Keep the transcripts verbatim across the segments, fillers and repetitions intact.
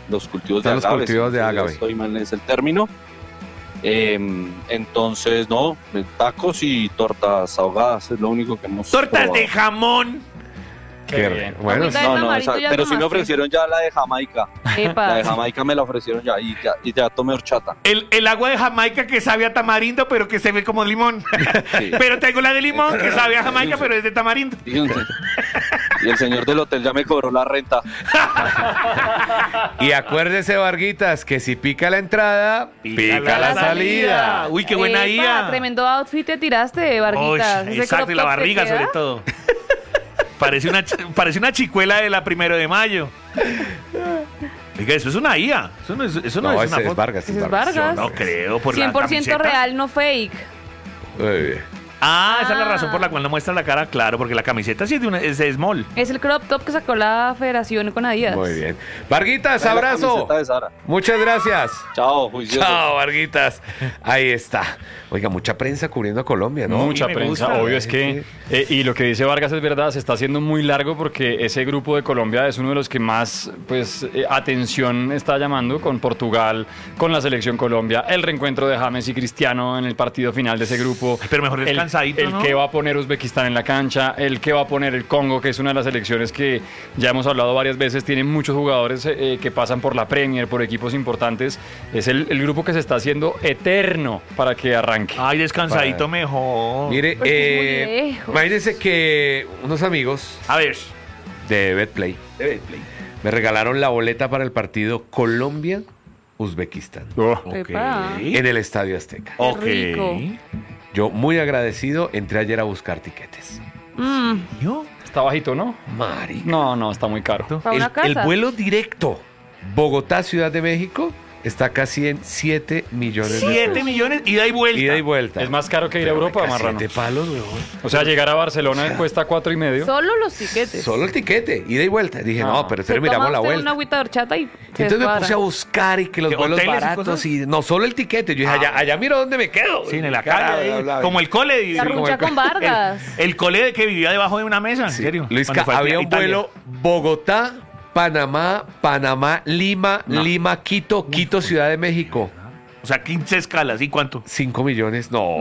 los cultivos Están de agave. los cultivos de agave. Estoy mal, es el término. Eh, entonces, no, tacos y tortas ahogadas es lo único que hemos Tortas probado. de jamón. Qué bien. bueno, Ahorita No, el no, tamarito esa- ya pero sí me tomaste. ofrecieron ya la de Jamaica. Epa. La de Jamaica me la ofrecieron ya y ya, y ya tomé horchata. El, el agua de Jamaica que sabe a tamarindo, pero que se ve como limón. Sí. Pero tengo la de limón que sabe a Jamaica, pero es de tamarindo. Fíjense. Y el señor del hotel ya me cobró la renta. Y acuérdese, Varguitas, que si pica la entrada, pica, la, la salida. salida. Uy, qué buena Epa, I A. Tremendo outfit te tiraste, Varguitas. Uy, Ese exacto, crop y la top te barriga queda. sobre todo. Parece una, ch- parece una chicuela de la primero de mayo. Oiga, eso es una I A. Eso no es, eso no No, es ese una es foto. Vargas. Ese es es Vargas. Vargas. Yo no creo, por cien por la ciento camiseta. real, no fake. Muy bien. Ah, esa es la Ah. razón por la cual no muestra la cara, claro, porque la camiseta sí es de, una, es de small. Es el crop top que sacó la federación con Adidas. Muy bien. Varguitas, La abrazo. camiseta de Sara. Muchas gracias. Chao, juicioso. Chao, Varguitas. Ahí está. Oiga, mucha prensa cubriendo a Colombia, ¿no? Mucha Y me prensa, gusta. obvio es que, eh, y lo que dice Vargas es verdad, se está haciendo muy largo porque ese grupo de Colombia es uno de los que más, pues, eh, atención está llamando, con Portugal, con la selección Colombia, el reencuentro de James y Cristiano en el partido final de ese grupo. Pero mejor el, descansadito, el ¿no? que va a poner Uzbekistán en la cancha, el que va a poner el Congo, que es una de las selecciones que ya hemos hablado varias veces, tiene muchos jugadores eh, que pasan por la Premier, por equipos importantes, es el, el grupo que se está haciendo eterno para que arranque. Ay, descansadito Para- mejor. Mire, Pues es muy eh, lejos. imagínense que unos amigos A ver. de Betplay me regalaron la boleta para el partido Colombia-Uzbekistán Oh. Epa. en el Estadio Azteca. Ok. rico. Yo, muy agradecido, entré ayer a buscar tiquetes. Mm, ¿Yo? Está bajito, ¿no? Marica. No, no, está muy caro. ¿Para El, una casa? el vuelo directo Bogotá-Ciudad de México está casi en siete millones de Siete pesos. millones, ida y vuelta. Ida y vuelta. Es más caro que ir a Europa, Marica, Marrano. siete palos, weón. O sea, llegar a Barcelona cuesta cuatro y medio. Solo los tiquetes. Solo el tiquete, ida y vuelta. Dije, Ah. no, pero Se espera, miramos toma la usted vuelta. una agüita de horchata y se Entonces me descuadra. puse a buscar y que los ¿De vuelos hoteles y baratos cosas? y no solo el tiquete. Yo dije, allá, allá miro dónde me quedo. Sí, en la Cara, calle, bla, ahí, bla, bla. como el cole. La sí, como rucha el- con Vargas. El, el cole que vivía debajo de una mesa, en Sí. serio. Luisca, Cuando fue a había un Italia. vuelo Bogotá, Panamá, Panamá, Lima, No. Lima, Quito, Quito, Ciudad de México. O sea, quince escalas, ¿y cuánto? Cinco millones, no.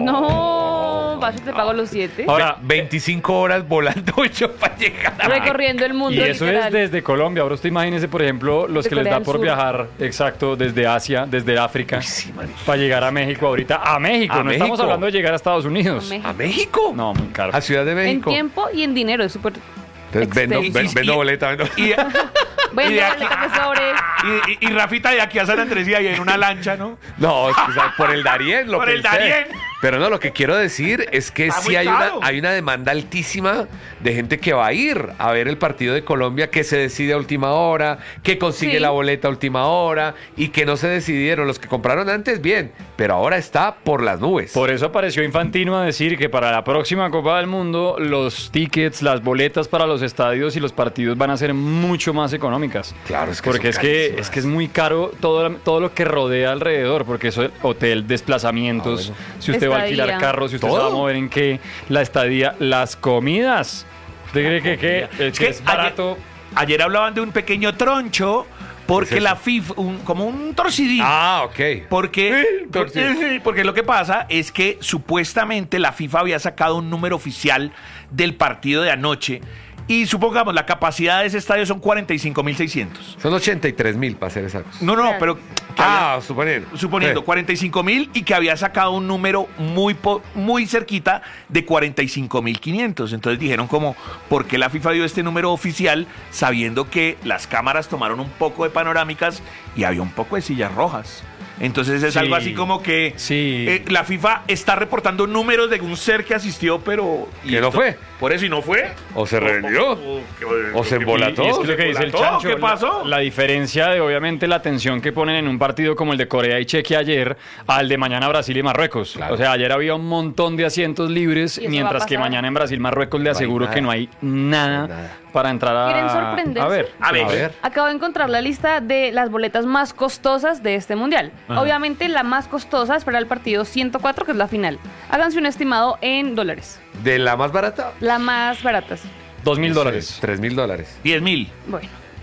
No, vaya, te pago los siete. Ahora, Ve- veinticinco horas volando yo para llegar a Recorriendo el mundo. y eso literal. es desde Colombia. Ahora usted imagínese, por ejemplo, los De que les Corea da del por Sur. viajar, exacto, desde Asia, desde África, sí, marica. para llegar a México ahorita. A México, A no estamos México. hablando de llegar a Estados Unidos. A México. ¿A México? No, muy caro. A Ciudad de En México. tiempo y en dinero, es súper. Entonces vendo, expensive. ven- vendo Y- boleta, vendo. Y, Bueno, Y de aquí- boleta que sobre. y, y- y Rafita de aquí a San Andrés y ahí en una lancha, ¿no? No, es que, o sea, por el Darién lo Por el pensé. Darién. Pero no, lo que quiero decir es que Está sí muy hay una, caro. hay una demanda altísima de gente que va a ir a ver el partido de Colombia, que se decide a última hora, que consigue Sí. la boleta a última hora y que no se decidieron. Los que compraron antes, bien, pero ahora está por las nubes. Por eso apareció Infantino a decir que para la próxima Copa del Mundo los tickets, las boletas para los estadios y los partidos van a ser mucho más económicas. Claro, es que porque son es que carísimas. es que es muy caro todo, todo lo que rodea alrededor, porque eso hotel, desplazamientos, Ah, bueno. si usted va a alquilar Estadía. carros, si usted Todo. se va a mover en qué, la estadía, las comidas. ¿Usted cree que, que, es, Es que que es barato? Ayer hablaban de un pequeño troncho porque ¿Qué es la eso? FIFA, un- como un torcidín. Ah, ok. Porque, Eh, torcido. porque, porque lo que pasa es que supuestamente la FIFA había sacado un número oficial del partido de anoche y supongamos la capacidad de ese estadio son cuarenta y cinco mil seiscientos. Son ochenta y tres mil para ser exactos. No, no, Claro. pero que Ah, había- suponiendo. suponiendo Sí. cuarenta y cinco mil y que había sacado un número muy po- muy cerquita de cuarenta y cinco mil quinientos. Entonces dijeron como, ¿por qué la FIFA dio este número oficial sabiendo que las cámaras tomaron un poco de panorámicas y había un poco de sillas rojas? Entonces es Sí. algo así como que Sí. eh, la FIFA está reportando números de un ser que asistió, pero... y Que no esto- fue. Por eso y no fue. O se revendió. O, O se embolató. Y es que lo que dice el embolató, Chancho, ¿qué pasó? La, la diferencia de obviamente la atención que ponen en un partido como el de Corea y Chequia ayer al de mañana Brasil y Marruecos. Claro. O sea, ayer había un montón de asientos libres, ¿Y eso mientras va a que pasar? mañana en Brasil Marruecos le No hay aseguro nada. que no hay nada, No hay nada. para entrar a, ¿Quieren sorprenderse? a ver. A ver. A ver. Acabo de encontrar la lista de las boletas más costosas de este mundial. Ajá. Obviamente la más costosa es para el partido ciento cuatro, que es la final. Háganse un estimado en dólares. ¿De la más barata? La más barata, sí. Dos mil dólares. Tres mil dólares. diez mil. Bueno,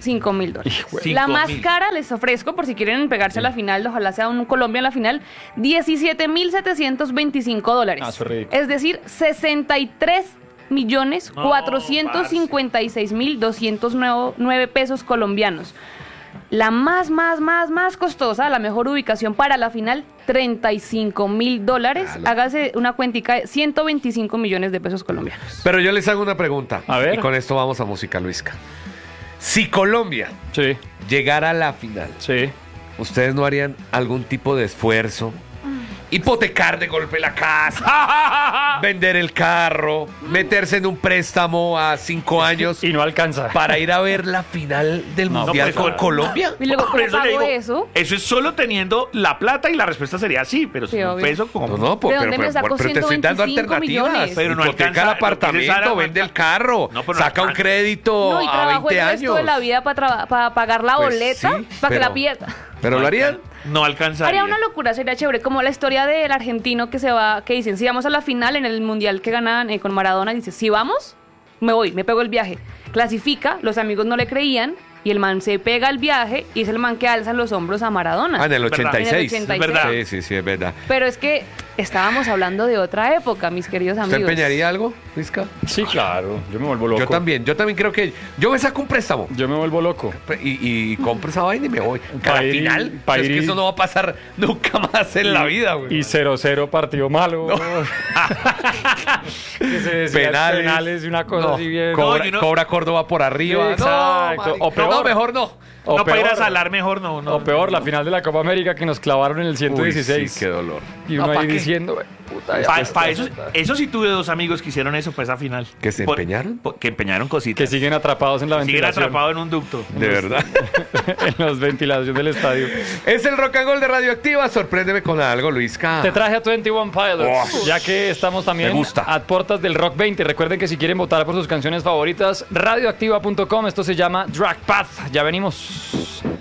cinco mil dólares. Hijo, La más cinco mil. cara les ofrezco, por si quieren pegarse a la final, ojalá sea un Colombia en la final, diecisiete mil setecientos veinticinco dólares. Ah, eso es ridículo. Es decir, sesenta y tres millones No, cuatrocientos cincuenta y seis mil doscientos nueve pesos colombianos. La más, más, más, más costosa, la mejor ubicación para la final, treinta y cinco mil dólares. Hágase una cuentica de ciento veinticinco millones de pesos colombianos. Pero yo les hago una pregunta. A ver. Y con esto vamos a música, Luisca. Si Colombia Sí, llegara a la final, sí. ¿ustedes no harían algún tipo de esfuerzo? Hipotecar de golpe la casa, vender el carro, meterse en un préstamo a cinco años Y no alcanza. para ir a ver la final del No, Mundial pues, con no. Colombia. Y luego, Por ¿cómo eso le pago digo, eso? eso es solo teniendo la plata y la respuesta sería sí, pero Sí, sin un obvio. peso como... No, no, pues, ¿De pero, dónde me pero- saco pero te estoy dando ciento veinticinco alternativas. millones? Pero no Hipoteca alcanza- el lo que dice apartamento, Sara, no vende el alcanza- carro, No, pero no saca un alcanza. crédito No, y a trabajo veinte el resto años. de la vida para pagar la Pues boleta, sí, para que pero- la pierda. ¿Pero No lo harían? alcanza- No alcanzaría. Haría una locura, sería chévere, como la historia del argentino que se va, que dicen, si vamos a la final en el mundial que ganan eh, con Maradona, dice, si vamos, me voy, me pego el viaje. Clasifica, los amigos no le creían, y el man se pega el viaje, y es el man que alza los hombros a Maradona. Ah, en el verdad. ochenta y seis. En el ochenta y Es verdad. Sí, sí, sí, es verdad. Pero es que estábamos hablando de otra época, mis queridos ¿Usted amigos. empeñaría algo, Luisca? Sí, claro. Yo me vuelvo loco. Yo también, yo también creo que yo me saco un préstamo Yo me vuelvo loco. y, y compro esa vaina y me voy. Que Pa' al ir y- final, pa' es ir que y- eso no va a pasar nunca más en la vida, güey. Y cero cero partido malo. que se decía penales, penales y una cosa No, así bien. Cobra, No, y uno- Cobra Córdoba por arriba. Sí, exacto. No, marica, O peor. no, mejor no. O no, para ir a peor. salar mejor no. no O peor, la final de la Copa América que nos clavaron en el ciento dieciséis. Uy, sí, qué dolor. Y No, uno ¿pa' ahí qué? diciendo, "Güey, puta, ya Pa- pues, pa' ya eso, está". eso sí tuve dos amigos que hicieron eso para esa final. ¿Que se Por- empeñaron? por- que empeñaron cositas. Que siguen atrapados en la Siguen ventilación. atrapados en un ducto. De verdad. en los ventilación del estadio. Es el Rock and Roll de Radioactiva. Sorpréndeme con algo, Luisca. Te traje a veintiuno Pilots, Oh, ya que estamos también me gusta. a puertas del Rock veinte. Recuerden que si quieren votar por sus canciones favoritas, radioactiva punto com. Esto se llama Drag Path. Ya venimos.